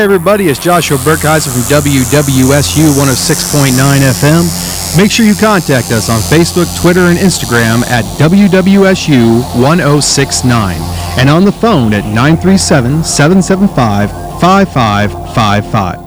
everybody, it's Joshua Burkheiser from WWSU 106.9 FM. Make sure you contact us on Facebook, Twitter, and Instagram at WWSU 1069 and on the phone at 937-775-5555.